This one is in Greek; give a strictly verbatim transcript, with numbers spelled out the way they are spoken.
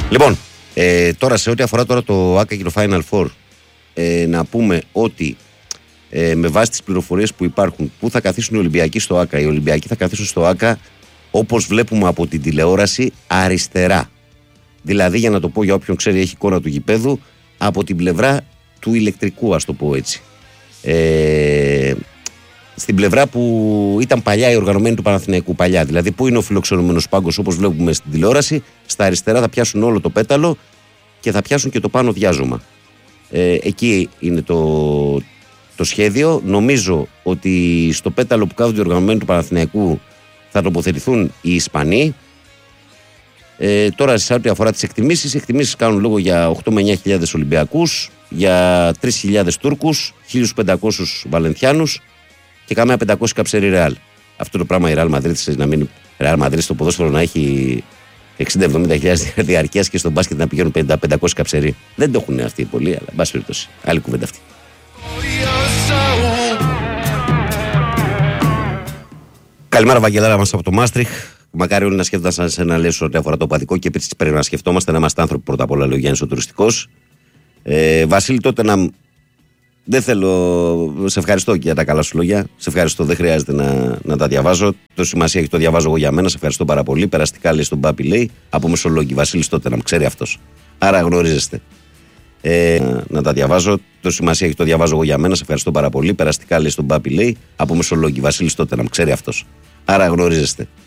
Λοιπόν, ε, τώρα σε ό,τι αφορά τώρα το ΆΚΑ και το Final Four, ε, να πούμε ότι ε, με βάση τις πληροφορίες που υπάρχουν, που θα καθίσουν οι Ολυμπιακοί στο ΆΚΑ, οι Ολυμπιακοί θα καθίσουν στο ΆΚΑ όπως βλέπουμε από την τηλεόραση αριστερά. Δηλαδή, για να το πω για όποιον ξέρει, έχει εικόνα του γηπέδου, από την πλευρά του ηλεκτρικού, ας το πω έτσι. Ε, στην πλευρά που ήταν παλιά η οργανωμένη του Παναθηναϊκού, παλιά. Δηλαδή, πού είναι ο φιλοξενούμενος πάγκος, όπως βλέπουμε στην τηλεόραση, στα αριστερά θα πιάσουν όλο το πέταλο και θα πιάσουν και το πάνω διάζωμα. Ε, εκεί είναι το, το σχέδιο. Νομίζω ότι στο πέταλο που κάθονται οι οργανωμένοι του Παναθηναϊκού θα τοποθετηθούν οι Ισπανοί. Ε, τώρα, σε ό,τι αφορά τις εκτιμήσεις, οι εκτιμήσεις κάνουν λόγο για οκτώ με εννιά χιλιάδες Ολυμπιακούς, για τρεις χιλιάδες Τούρκους, χίλιους πεντακόσιους Βαλενθιάνους και καμιά πεντακόσια καψερή Ρεάλ. Αυτό το πράγμα η Ρεάλ Μαδρίτης, να μην Ρεάλ Μαδρίτης στο ποδόσφαιρο να έχει εξήντα με εβδομήντα χιλιάδες διαρκείας και στο μπάσκετ να πηγαίνουν πενήντα με πεντακόσια καψερή. Δεν το έχουν αυτοί πολύ, αλλά εν πάση περιπτώσει. Άλλη κουβέντα αυτή. Καλημέρα, Βαγγελάρα μας από το Μάστριχ. Μακάρι όλοι να σκέφτονταν σαν ένα λέσο ό,τι αφορά το οπαδικό και επίσης πρέπει να σκεφτόμαστε να είμαστε άνθρωποι πρώτα απ' όλα, λέει ο Γιάννης ο τουριστικός. Ε, Βασίλη, τότε να. Δεν θέλω. Σε ευχαριστώ και για τα καλά σου λόγια. Σε ευχαριστώ, δεν χρειάζεται να, να τα διαβάζω. Το σημασία έχει το διαβάζω εγώ για μένα. Σε ευχαριστώ πάρα πολύ. Περαστικά λέει στον Πάπη, λέει από Μεσολόγγι. Βασίλη, τότε να ξέρει αυτός. Άρα γνωρίζεστε. Ε, να, να τα διαβάζω. Το σημασία έχει το διαβάζω εγώ για μένα. Σε ευχαριστώ πάρα πολύ. Περαστικά λέει στον Πάπη, λέει από Μεσολόγγι. Βασίλη, τότε να ξέρει αυτός. Άρα γνωρίζεστε.